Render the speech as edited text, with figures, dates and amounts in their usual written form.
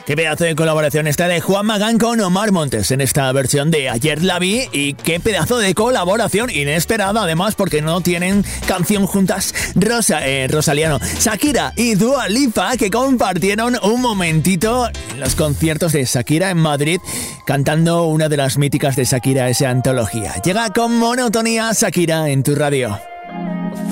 Qué pedazo de colaboración esta de Juan Magán con Omar Montes en esta versión de Ayer la vi, y qué pedazo de colaboración inesperada además, porque no tienen canción juntas. Rosaliano, Shakira y Dua Lipa, que compartieron un momentito en los conciertos de Shakira en Madrid cantando una de las míticas de Shakira, esa antología. Llega con Monotonía Shakira en tu radio.